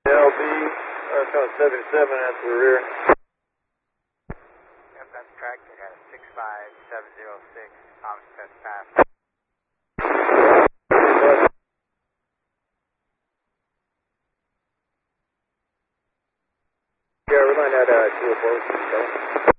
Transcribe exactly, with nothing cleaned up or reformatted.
L B, or code seventy-seven at the rear. Yep, that's tracked. It has six five seven zero six. Thomas test passed. Yeah, we're going at uh, two oh four.